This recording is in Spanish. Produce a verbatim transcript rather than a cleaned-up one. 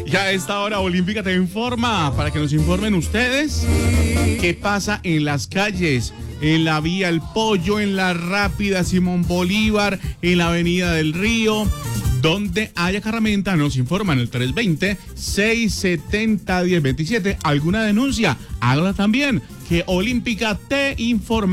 Y a esta hora Olímpica te informa para que nos informen ustedes qué pasa en las calles, en la vía El Pollo, en la Rápida Simón Bolívar, en la Avenida del Río. Donde haya carramenta, nos informan el tres dos cero, seis siete cero, uno cero dos siete. ¿Alguna denuncia? Hágala también, que Olímpica te informa.